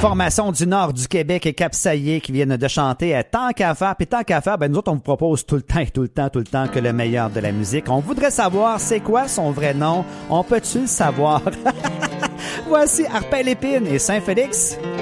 formation du nord du Québec et Cap-Saillé qui viennent de chanter Tant qu'à faire. Puis tant qu'à faire, ben nous autres, on vous propose tout le temps que le meilleur de la musique. On voudrait savoir c'est quoi son vrai nom. On peut-tu le savoir? Voici Arpel Lépine et Saint-Félix.